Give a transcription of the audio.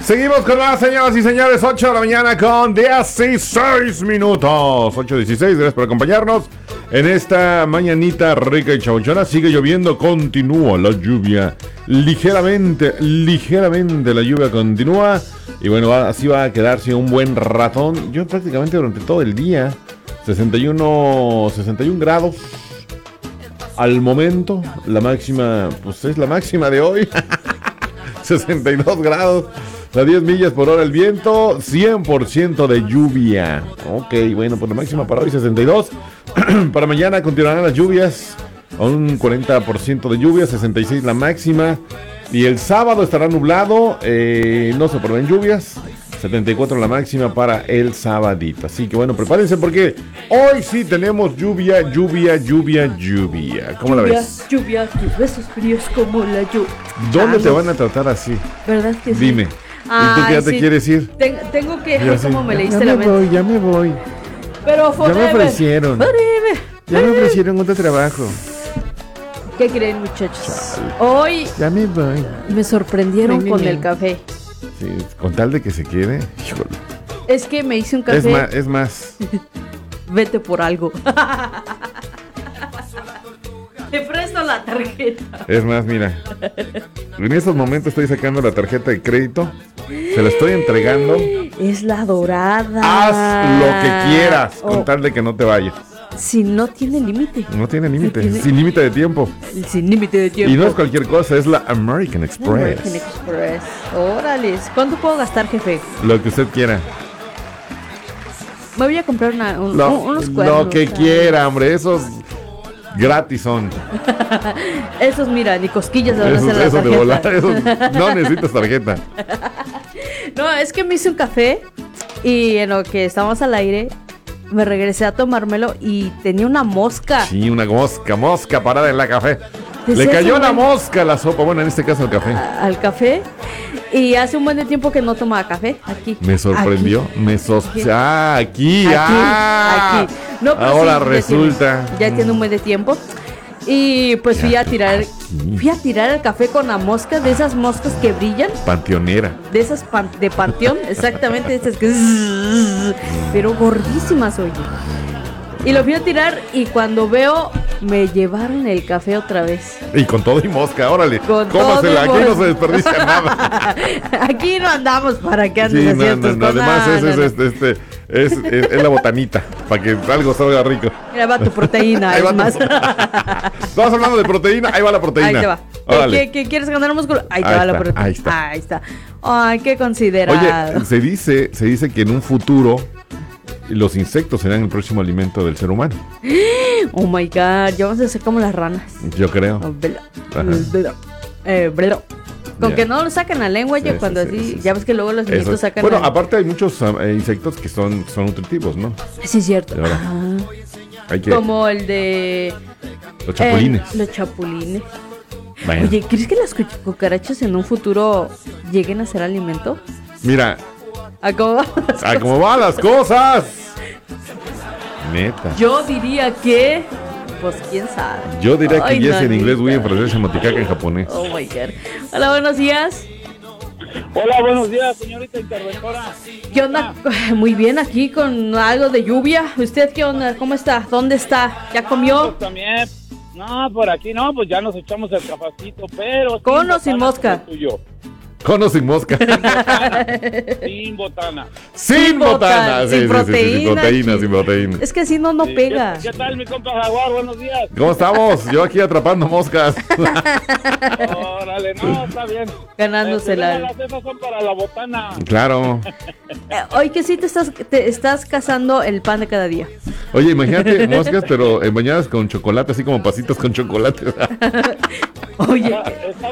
Seguimos con más, señoras y señores. 8 de la mañana con 16 minutos. 8:16, gracias por acompañarnos en esta mañanita rica y chauchona. Sigue lloviendo, continúa la lluvia. Ligeramente la lluvia continúa. Y bueno, así va a quedarse un buen ratón. Yo prácticamente durante todo el día. 61 grados. Al momento, la máxima, pues es la máxima de hoy. 62 grados. A 10 millas por hora el viento, 100% de lluvia. Ok, bueno, pues la máxima para hoy 62. Para mañana continuarán las lluvias, a un 40% de lluvia, 66 la máxima. Y el sábado estará nublado, no se prevén lluvias, 74 la máxima para el sabadito. Así que bueno, prepárense porque hoy sí tenemos lluvia. ¿Cómo la ves? Lluvia, tus besos fríos como la lluvia. ¿Dónde te van a tratar así? ¿Verdad que sí? Dime. ¿Y tú que ya te quieres ir? Tengo que Ya ver cómo me leíste la mente. Ya me voy. Pero Ya me ofrecieron. Ya me ofrecieron otro trabajo. ¿Qué creen, muchachos? Hoy Ya me voy. me sorprendieron con el café. Sí, con tal de que se quede. Híjole. Es que me hice un café. Es más. Vete por algo. Te presto la tarjeta. Es más, mira. En estos momentos estoy sacando la tarjeta de crédito. Se la estoy entregando. Es la dorada. Haz lo que quieras, con tal de que no te vayas. Si no tiene límite. No tiene límite, sin límite de tiempo. Sin límite de tiempo. Y no es cualquier cosa, es la American Express. American Express. Órale. ¿Cuánto puedo gastar, jefe? Lo que usted quiera. Me voy a comprar unos cuernos. Lo que quiera, hombre, esos gratis son. Esos, mira, ni cosquillas se van a hacer la Esos de tarjeta. volar, esos no necesitas tarjeta. No, es que me hice un café y en lo que estábamos al aire me regresé a tomármelo y tenía una mosca. Sí, una mosca parada en la café. Desde Le cayó hace una un buen- mosca a la sopa, bueno, en este caso al café. Al café. Y hace un buen de tiempo que no tomaba café aquí. Me sorprendió, aquí. Aquí. No, pero Ahora sí, resulta. Ya tiene un buen de tiempo. Y pues fui a tirar el café con la mosca, de esas moscas que brillan, Panteonera. de esas de panteón, exactamente, de esas que pero gordísimas, oye. Y lo fui a tirar y cuando veo, me llevaron el café otra vez. Y con todo y mosca, órale. Con Cómasela, todo y aquí no mosca. se desperdicia nada. Aquí no andamos para que andes Sí, haciendo tus cosas. además es la botanita, para que algo salga rico. Mira, va tu proteína, Ahí es va más. Estamos hablando de proteína, ahí va la proteína. Ahí te va. Órale. ¿Qué quieres ganar músculo? Ahí te Ahí va la está, proteína. ahí está. Ahí está. Ay, qué considerado. Oye, se dice que en un futuro los insectos serán el próximo alimento del ser humano. Oh my God, ya vamos a ser como las ranas. Yo creo. Oh, Ajá. Brelo. Con Ya. que no lo saquen la lengua, Sí, ya cuando sí, así, sí, sí. ya ves que luego los Eso. niñitos sacan Bueno, la... aparte hay muchos insectos que son nutritivos, ¿no? Sí, es cierto. Ahora, Ah, hay que como el de... los chapulines. los chapulines. Bueno, Oye, ¿crees que las cucarachas en un futuro lleguen a ser alimento? mira, ¿A cómo van las cosas? cómo van las cosas. Neta. Yo diría que... Pues quién sabe. Yo diría que Ay, yes en inglés, nanita. en francés, en moticaca, en japonés. Oh my God. Hola, buenos días. Hola, buenos días, señorita interventora. ¿Qué onda? Muy bien, aquí con algo de lluvia. ¿Usted qué onda? ¿Cómo está? ¿Dónde está? ¿Ya comió? Pues también, no, por aquí no, pues ya nos echamos el cafecito, pero... ¿Con o sin botana mosca? como el tuyo. Con o sin mosca. Sin botana. Sin botana. sin proteína, sin proteína, chi- sin proteína. Es que si no, no Sí, pega. ¿Qué tal, mi compa Jaguar? Buenos días. ¿Cómo estamos? Yo aquí atrapando moscas. Órale, no, está bien. Ganándosela. Las esas son para la botana. Claro. Hoy que sí te estás cazando el pan de cada día. Oye, imagínate moscas, pero bañadas con chocolate, así como pasitas con chocolate. Oye, Está